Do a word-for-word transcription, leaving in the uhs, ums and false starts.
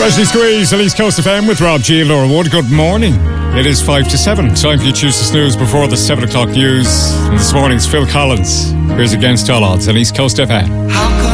Freshly squeezed on East Coast F M with Rob G and Laura Wood. Good morning. It is five to seven. Time for you to choose to snooze before the seven o'clock news. And this morning's Phil Collins. Here's Against All Odds on East Coast F M. How come